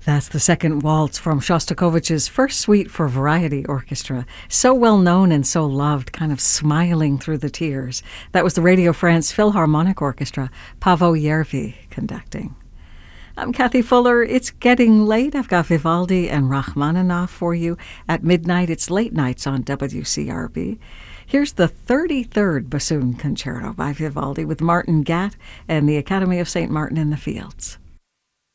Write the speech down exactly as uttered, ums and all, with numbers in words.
That's the second waltz from Shostakovich's first suite for variety orchestra. So well known and so loved, kind of smiling through the tears. That was the Radio France Philharmonic Orchestra, Paavo Järvi conducting. I'm Kathy Fuller. It's getting late. I've got Vivaldi and Rachmaninoff for you. At midnight, it's late nights on W C R B. Here's the thirty-third Bassoon Concerto by Vivaldi with Martin Gatt and the Academy of Saint Martin in the Fields.